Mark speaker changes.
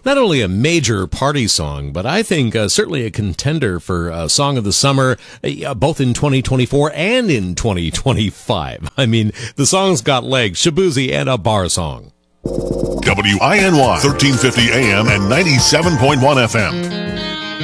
Speaker 1: not only a major party song, but I think certainly a contender for Song of the Summer, both in 2024 and in 2025. I mean, the song's got legs, Shaboozey, and a bar song.
Speaker 2: WINY 1350 AM and 97.1 FM.